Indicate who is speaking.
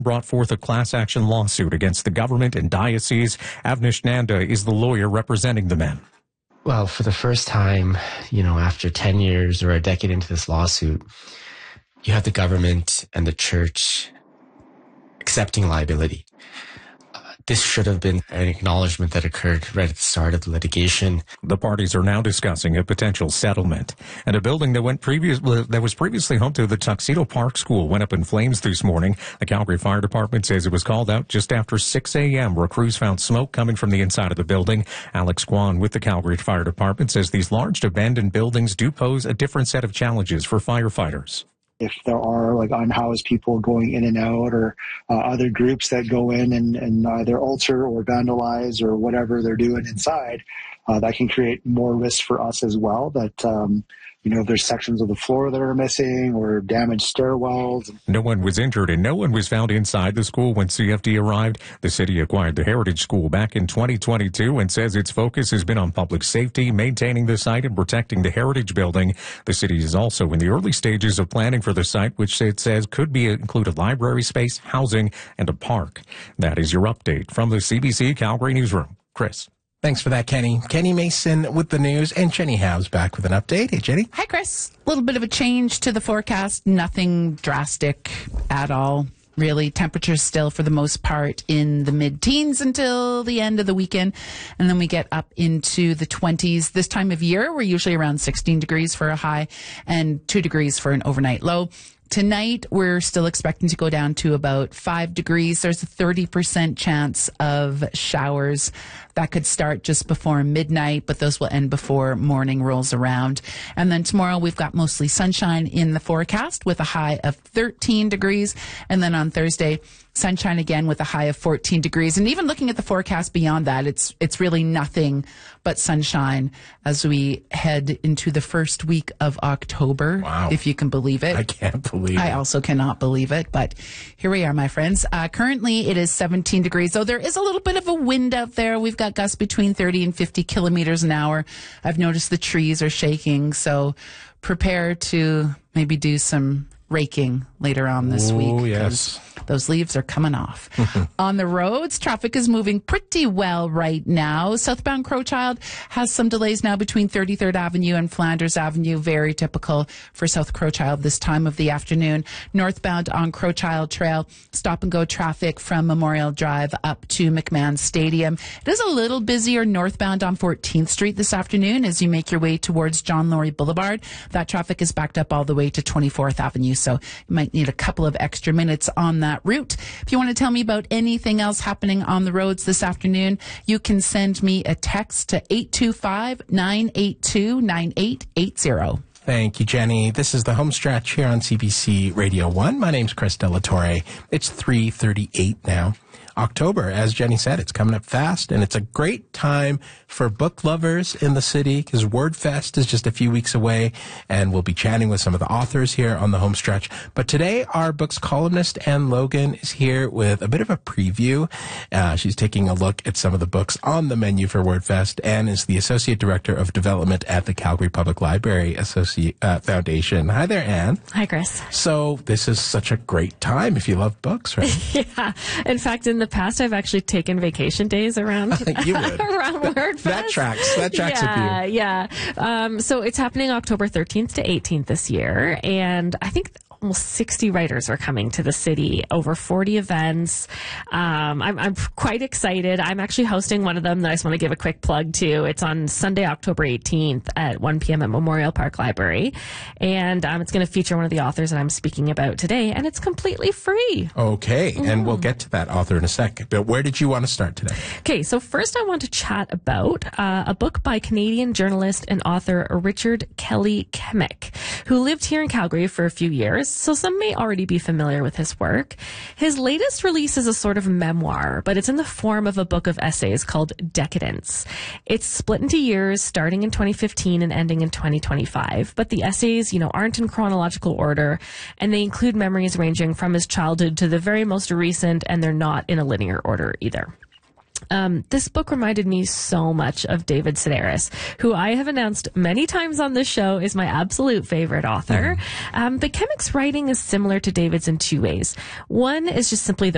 Speaker 1: brought forth a class action lawsuit against the government and diocese. Avnish Nanda is the lawyer representing the men.
Speaker 2: Well, for the first time, after 10 years or a decade into this lawsuit, you have the government and the church accepting liability. This should have been an acknowledgement that occurred right at the start of the litigation.
Speaker 1: The parties are now discussing a potential settlement. And a building that was previously home to the Tuxedo Park School went up in flames this morning. The Calgary Fire Department says it was called out just after 6 a.m. where crews found smoke coming from the inside of the building. Alex Kwan with the Calgary Fire Department says these large abandoned buildings do pose a different set of challenges for firefighters.
Speaker 3: If there are unhoused people going in and out, or other groups that go in and either alter or vandalize or whatever they're doing inside, that can create more risk for us as well. That if there's sections of the floor that are missing or damaged stairwells.
Speaker 1: No one was injured and no one was found inside the school when CFD arrived. The city acquired the Heritage School back in 2022 and says its focus has been on public safety, maintaining the site, and protecting the Heritage Building. The city is also in the early stages of planning for the site, which it says could include a library space, housing, and a park. That is your update from the CBC Calgary Newsroom. Chris.
Speaker 4: Thanks for that, Kenny. Kenny Mason with the news, and Jenny Howe's back with an update. Hey, Jenny.
Speaker 5: Hi, Chris. A little bit of a change to the forecast. Nothing drastic at all, really. Temperatures still, for the most part, in the mid-teens until the end of the weekend. And then we get up into the 20s. This time of year, we're usually around 16 degrees for a high and 2 degrees for an overnight low. Tonight, we're still expecting to go down to about 5 degrees. There's a 30% chance of showers that could start just before midnight, but those will end before morning rolls around. And then tomorrow, we've got mostly sunshine in the forecast with a high of 13 degrees. And then on Thursday, sunshine again with a high of 14 degrees. And even looking at the forecast beyond that, it's really nothing but sunshine as we head into the first week of October.
Speaker 4: Wow.
Speaker 5: If you can believe it.
Speaker 4: I can't believe it.
Speaker 5: I also cannot believe it, but here we are, my friends. Currently, it is 17 degrees, though there is a little bit of a wind out there. We've got gusts between 30 and 50 kilometers an hour. I've noticed the trees are shaking, so prepare to maybe do some raking later on this week.
Speaker 4: Oh, yes.
Speaker 5: Those leaves are coming off. On the roads, traffic is moving pretty well right now. Southbound Crowchild has some delays now between 33rd Avenue and Flanders Avenue. Very typical for South Crowchild this time of the afternoon. Northbound on Crowchild Trail, stop and go traffic from Memorial Drive up to McMahon Stadium. It is a little busier northbound on 14th Street this afternoon as you make your way towards John Laurie Boulevard. That traffic is backed up all the way to 24th Avenue, so you might need a couple of extra minutes on that route. If you want to tell me about anything else happening on the roads this afternoon, you can send me a text to 825-982-9880.
Speaker 4: Thank you, Jenny. This is the home stretch here on CBC Radio 1. My name's Chris Delatorre. It's 3:38 now. October, as Jenny said, it's coming up fast, and it's a great time for book lovers in the city because WordFest is just a few weeks away, and we'll be chatting with some of the authors here on the home stretch. But today, our books columnist, Anne Logan, is here with a bit of a preview. She's taking a look at some of the books on the menu for WordFest. Anne is the Associate Director of Development at the Calgary Public Library Foundation. Hi there, Anne.
Speaker 6: Hi, Chris.
Speaker 4: So this is such a great time if you love books, right?
Speaker 6: Yeah. In fact, in the past, I've actually taken vacation days around
Speaker 4: you would.
Speaker 6: around WordFest.
Speaker 4: That tracks with you.
Speaker 6: Yeah. So it's happening October 13th to 18th this year, and I think almost 60 writers are coming to the city, over 40 events. I'm quite excited. I'm actually hosting one of them that I just want to give a quick plug to. It's on Sunday, October 18th at 1 p.m. at Memorial Park Library. And it's going to feature one of the authors that I'm speaking about today, and it's completely free.
Speaker 4: Okay, and we'll get to that author in a second. But where did you want to start today?
Speaker 6: Okay, so first I want to chat about a book by Canadian journalist and author Richard Kelly Kemick, who lived here in Calgary for a few years. So some may already be familiar with his work. His latest release is a sort of memoir, but it's in the form of a book of essays called Decadence. It's split into years, starting in 2015 and ending in 2025. But the essays, aren't in chronological order, and they include memories ranging from his childhood to the very most recent, and they're not in a linear order either. This book reminded me so much of David Sedaris, who I have announced many times on this show is my absolute favorite author. But Kemick's writing is similar to David's in two ways. One is just simply the